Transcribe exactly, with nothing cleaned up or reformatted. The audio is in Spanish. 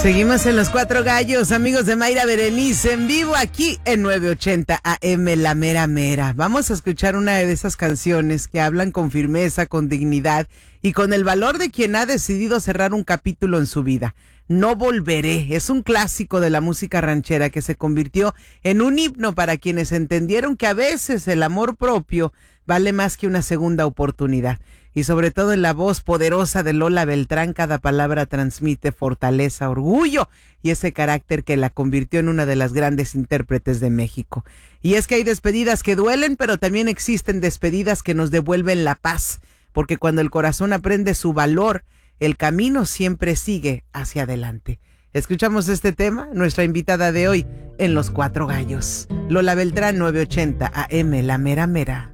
Seguimos en Los Cuatro Gallos, amigos de Mayra Berenice, en vivo aquí en nueve ochenta A M, La Mera Mera. Vamos a escuchar una de esas canciones que hablan con firmeza, con dignidad y con el valor de quien ha decidido cerrar un capítulo en su vida. No volveré, es un clásico de la música ranchera que se convirtió en un himno para quienes entendieron que a veces el amor propio vale más que una segunda oportunidad. Y sobre todo en la voz poderosa de Lola Beltrán, cada palabra transmite fortaleza, orgullo y ese carácter que la convirtió en una de las grandes intérpretes de México. Y es que hay despedidas que duelen, pero también existen despedidas que nos devuelven la paz, porque cuando el corazón aprende su valor, el camino siempre sigue hacia adelante. Escuchamos este tema, nuestra invitada de hoy en Los Cuatro Gallos. Lola Beltrán, nueve ochenta A M, La Mera Mera.